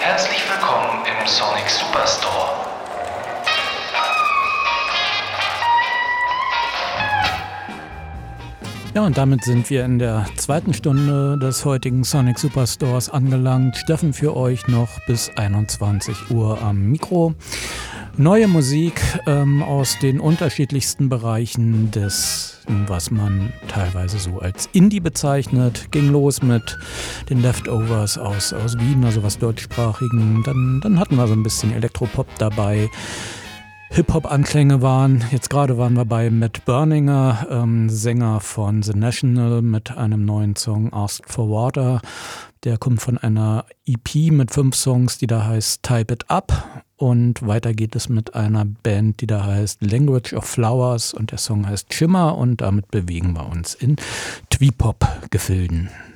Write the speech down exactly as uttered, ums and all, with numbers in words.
Herzlich willkommen im Sonic Superstore. Ja, und damit sind wir in der zweiten Stunde des heutigen Sonic Superstores angelangt. Steffen für euch noch bis einundzwanzig Uhr am Mikro. Neue Musik ähm, aus den unterschiedlichsten Bereichen des, was man teilweise so als Indie bezeichnet. Ging los mit den Leftovers aus, aus Wien, also was deutschsprachigen. Dann, dann hatten wir so ein bisschen Elektropop dabei. Hip-Hop-Anklänge waren, jetzt gerade waren wir bei Matt Berninger, ähm, Sänger von The National, mit einem neuen Song Asked for Water. Der kommt von einer E P mit fünf Songs, die da heißt Type It Up. Und weiter geht es mit einer Band, die da heißt Language of Flowers, und der Song heißt Shimmer, und damit bewegen wir uns in Twee-Pop-Gefilden.